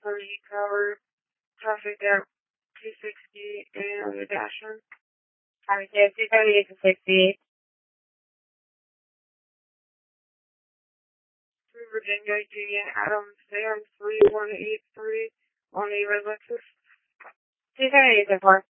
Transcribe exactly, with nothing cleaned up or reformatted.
thirty cover, traffic at two sixty and the Dasher. Traffic at two seventy-eight to sixty. Through Virginia, Union Adams, Sam three one eight three on a red Lexus. two seventy-eight so far.